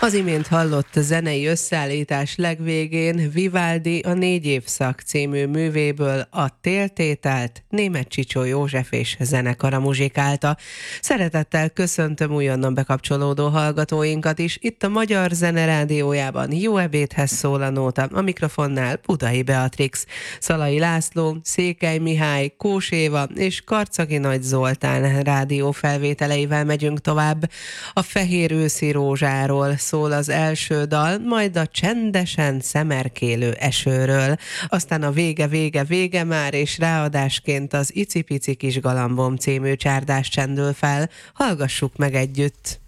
Az imént hallott zenei összeállítás legvégén Vivaldi a 4 évszak című művéből a Téltételt Németh Csicsó József és zenekara muzsikálta. Szeretettel köszöntöm újonnan bekapcsolódó hallgatóinkat is. Itt a Magyar Zene Rádiójában jó ebédhez szól a nóta, a mikrofonnál Budai Beatrix, Szalai László, Székely Mihály, Kós Éva és Karcagi Nagy Zoltán rádiófelvételeivel megyünk tovább. A Fehér őszi rózsáról szól az első dal, majd a csendesen szemerkélő esőről, aztán a vége már, és ráadásként az Icipici kis galambom című csárdás csendül fel. Hallgassuk meg együtt!